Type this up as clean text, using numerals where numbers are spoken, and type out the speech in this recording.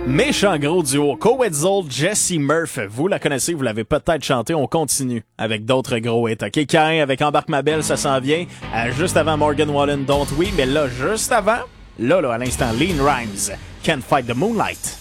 Méchant gros duo, Coetzel, Jesse Murph. Vous la connaissez, vous l'avez peut-être chanté. On continue avec d'autres gros hits. OK, Cain avec Embarque ma belle, ça s'en vient. Juste avant Morgan Wallen, Don't We. Mais là, juste avant, là, à l'instant, Lean Rhymes, Can't Fight the Moonlight.